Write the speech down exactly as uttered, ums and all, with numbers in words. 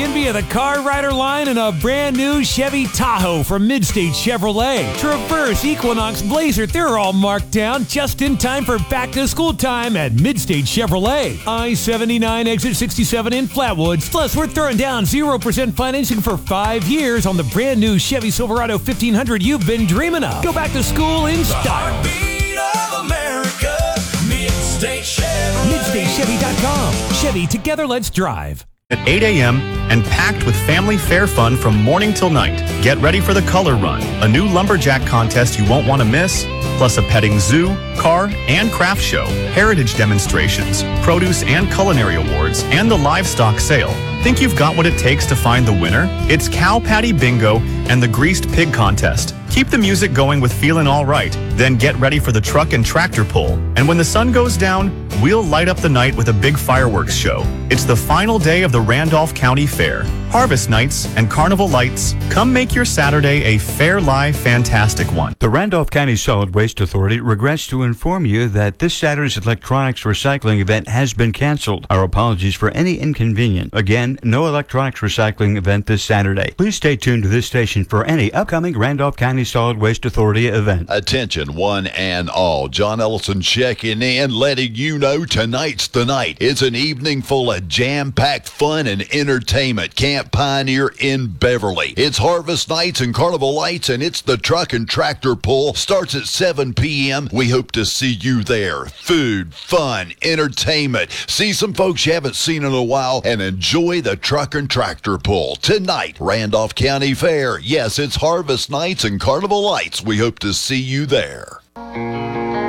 envy of the Car Rider line and a brand new Chevy Tahoe from Midstate Chevrolet. Traverse, Equinox, Blazer, they're all marked down just in time for back to school time at Midstate Chevrolet. I seventy-nine exit sixty-seven in Flatwoods. Plus, we're throwing down zero percent financing for five years on the brand new Chevy Silverado fifteen hundred you've been dreaming of. Go back to school in style. Heartbeat of America, Midstate Chevrolet. Midstate Chevy dot com. Chevy, together let's drive. At eight a.m. and packed with family fair fun from morning till night. Get ready for the Color Run, a new lumberjack contest you won't want to miss, plus a petting zoo, car, and craft show, heritage demonstrations, produce and culinary awards, and the livestock sale. Think you've got what it takes to find the winner? It's Cow Patty Bingo and the Greased Pig Contest. Keep the music going with Feelin' All Right, then get ready for the truck and tractor pull. And when the sun goes down, we'll light up the night with a big fireworks show. It's the final day of the Randolph County Fair. Harvest nights and carnival lights. Come make your Saturday a fair live, fantastic one. The Randolph County Solid Waste Authority regrets to inform you that this Saturday's electronics recycling event has been canceled. Our apologies for any inconvenience. Again, no electronics recycling event this Saturday. Please stay tuned to this station for any upcoming Randolph County Solid Waste Authority event. Attention, one and all. John Ellison checking in, letting you know tonight's the night. It's an evening full of jam-packed fun and entertainment. Camp Pioneer in Beverly. It's Harvest Nights and Carnival Lights, and it's the Truck and Tractor Pull. Starts at seven p.m. We hope to see you there. Food, fun, entertainment. See some folks you haven't seen in a while, and enjoy the Truck and Tractor Pull. Tonight, Randolph County Fair. Yes, it's Harvest Nights and Carnival Lights. We hope to see you there.